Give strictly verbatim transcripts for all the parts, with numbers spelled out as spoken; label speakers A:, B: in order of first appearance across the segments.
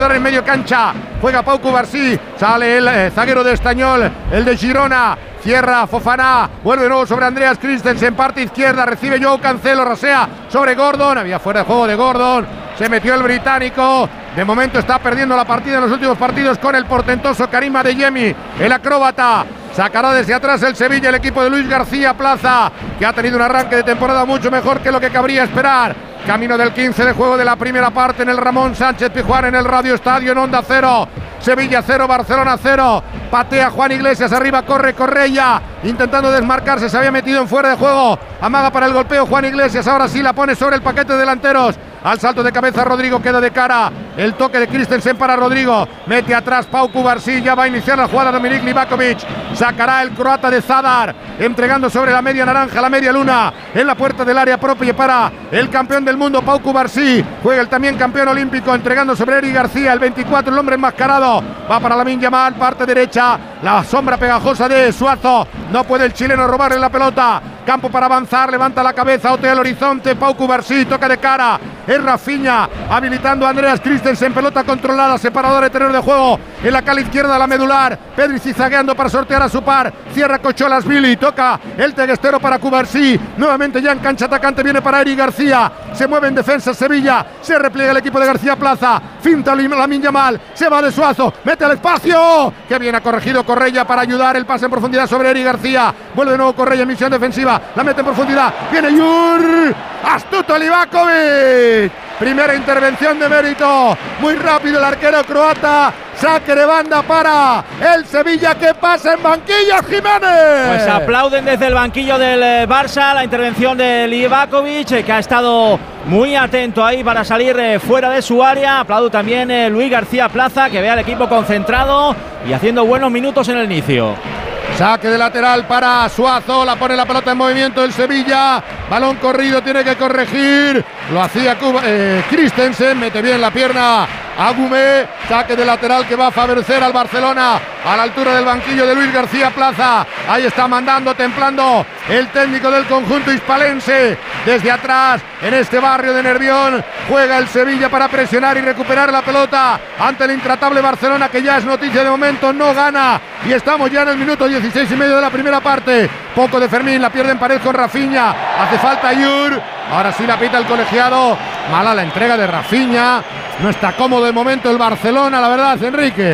A: en medio cancha, juega Pau Cubarsí, sale el eh, zaguero de Estañol, el de Girona, cierra Fofana, vuelve de nuevo sobre Andreas Christensen, parte izquierda, recibe Joao Cancelo, rasea sobre Gordon, había fuera de juego de Gordon, se metió el británico, de momento está perdiendo la partida en los últimos partidos con el portentoso Karim Adeyemi, el acróbata. Sacará desde atrás el Sevilla, el equipo de Luis García Plaza, que ha tenido un arranque de temporada mucho mejor que lo que cabría esperar. Camino del quince de juego de la primera parte en el Ramón Sánchez Pizjuán, en el Radio Estadio, en Onda Cero. Sevilla cero, Barcelona cero. Patea Juan Iglesias, arriba corre Correia, intentando desmarcarse, se había metido en fuera de juego. Amaga para el golpeo Juan Iglesias, ahora sí la pone sobre el paquete de delanteros. Al salto de cabeza Rodrigo, queda de cara. El toque de Christensen para Rodrigo. Mete atrás Pau Cubarsí, ya va a iniciar la jugada Dominik Livakovic. Sacará el croata de Zadar, entregando sobre la media naranja, la media luna, en la puerta del área propia para el campeón del mundo Pau Cubarsí. Juega el también campeón olímpico, entregando sobre Eric García, el veinticuatro, el hombre enmascarado. Va para Lamine Yamal, parte derecha, la sombra pegajosa de Suazo. No puede el chileno robarle la pelota. Campo para avanzar, levanta la cabeza, otea el horizonte, Pau Cubarsí, toca de cara, es Rafinha, habilitando a Andreas Christensen, pelota controlada, separador de terreno de juego, en la cala izquierda la medular, Pedri zagueando para sortear a su par, cierra Cocholas Billy, toca el teguestero para Cubarsí, nuevamente ya en cancha atacante, viene para Eric García, se mueve en defensa Sevilla, se repliega el equipo de García Plaza, finta Lamine Yamal, se va de Suazo, mete al espacio, que bien ha corregido Correia para ayudar, el pase en profundidad sobre Eric García, vuelve de nuevo Correia en misión defensiva, la mete en profundidad, viene Jur, astuto Livakovic, primera intervención de mérito, muy rápido el arquero croata, saque de banda para el Sevilla, que pasa en banquillo Jiménez.
B: Pues aplauden desde el banquillo del Barça la intervención de Livakovic, que ha estado muy atento ahí para salir fuera de su área. Aplaudo también eh, Luis García Plaza, que ve al equipo concentrado y haciendo buenos minutos en el inicio.
A: Saque de lateral para Suazo, la pone la pelota en movimiento el Sevilla, balón corrido, tiene que corregir, lo hacía Cuba, eh, Christensen, mete bien la pierna Agumé, saque de lateral que va a favorecer al Barcelona a la altura del banquillo de Luis García Plaza. Ahí está mandando, templando el técnico del conjunto hispalense. Desde atrás, en este barrio de Nervión, juega el Sevilla para presionar y recuperar la pelota ante el intratable Barcelona, que ya es noticia de momento, no gana. Y estamos ya en el minuto dieciséis y medio de la primera parte. Poco de Fermín, la pierde en pared con Rafinha. Hace falta Jur. Ahora sí la pita el colegiado. Mala la entrega de Rafinha. No está cómodo de momento el Barcelona, la verdad, Enrique.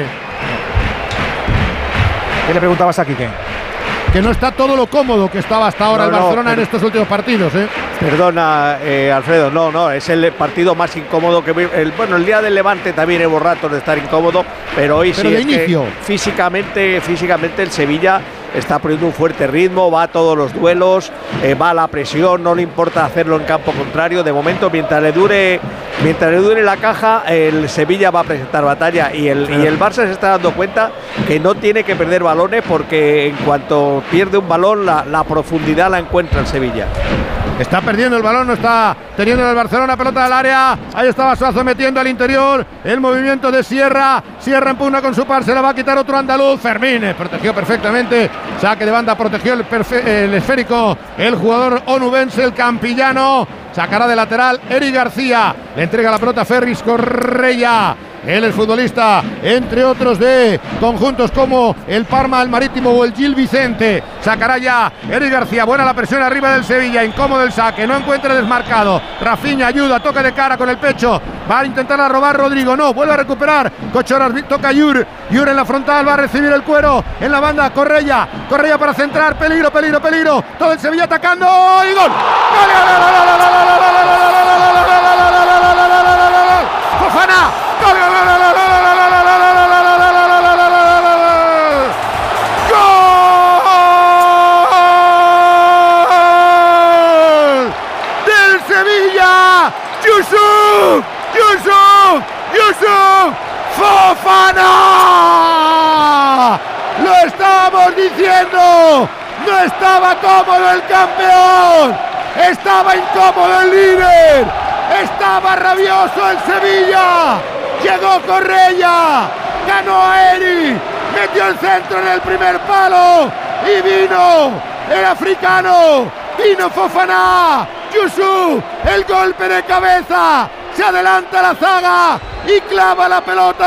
C: ¿Qué le preguntabas a Quique?
A: Que no está todo lo cómodo que estaba hasta ahora no, el Barcelona no, pero, en estos últimos partidos, ¿eh?
D: Perdona, eh, Alfredo, no, no, es el partido más incómodo que el, bueno, el día del Levante también hubo ratos de estar incómodo, pero hoy
A: pero
D: sí
A: de
D: es
A: inicio.
D: que físicamente, físicamente el Sevilla está poniendo un fuerte ritmo, va a todos los duelos, eh, va a la presión, no le importa hacerlo en campo contrario. De momento, mientras le dure, mientras le dure la caja, el Sevilla va a presentar batalla y el, y el Barça se está dando cuenta que no tiene que perder balones, porque en cuanto pierde un balón, la, la profundidad la encuentra el Sevilla.
A: Está perdiendo el balón, no está teniendo el Barcelona, pelota del área. Ahí estaba Suazo metiendo al interior. El movimiento de Sierra. Sierra impugna con su par, se la va a quitar otro andaluz. Fermín protegió perfectamente. Saque de banda, protegió el, el esférico. El jugador onubense, el campillano. Sacará de lateral Eric García. Le entrega la pelota a Ferris Correia. Él es futbolista, entre otros, de conjuntos como el Parma, el Marítimo o el Gil Vicente. Sacará ya Eric García, buena la presión arriba del Sevilla, incómodo el saque, no encuentra desmarcado. Rafinha ayuda, toca de cara con el pecho, va a intentar a robar Rodrigo, no, vuelve a recuperar. Cochoras, toca Jur, Jur en la frontal, va a recibir el cuero, en la banda Correia, Correia para centrar, peligro, peligro, peligro, todo el Sevilla atacando, y gol. Fofana. ¡Gol! ¡Del Sevilla! ¡Yusuf! ¡Yusuf! ¡Yusuf! ¡Fofana! ¡Lo estábamos diciendo! ¡No estaba cómodo el campeón! ¡Estaba incómodo el líder! ¡Estaba rabioso el Sevilla! Llegó Correia, ganó a Eri, metió el centro en el primer palo y vino el africano, vino Fofana, Yusuf, el golpe de cabeza, se adelanta la zaga, y clava la pelota